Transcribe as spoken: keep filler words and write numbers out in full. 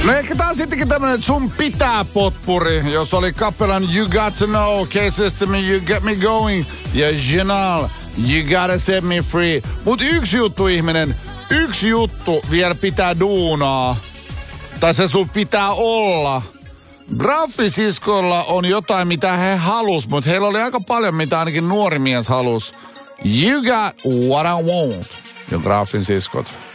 No ehkä tää on sittenkin tämmönen, että sun pitää potpuri, jos oli kappelan You Got To Know, K-System, You Get Me Going ja Genal, You Gotta Set Me Free. Mut yksi juttu, ihminen, yksi juttu vielä pitää duunaa, tai se sun pitää olla. Graffisiskoilla on jotain, mitä he halus, mutta heillä oli aika paljon, mitä ainakin nuori mies halus. You got what I want. Ja Graffin siskot.